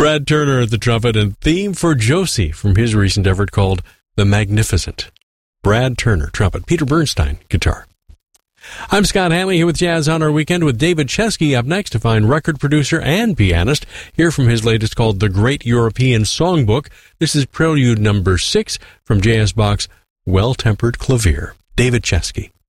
Brad Turner at the trumpet and theme for Josie from his recent effort called The Magnificent. Brad Turner, trumpet. Peter Bernstein, guitar. I'm Scott Hanley here with Jazz on Our Weekend with David Chesky up next, to find record producer and pianist. Hear from his latest called The Great European Songbook. This is Prelude number 6 from J.S. Bach's Well-Tempered Clavier. David Chesky.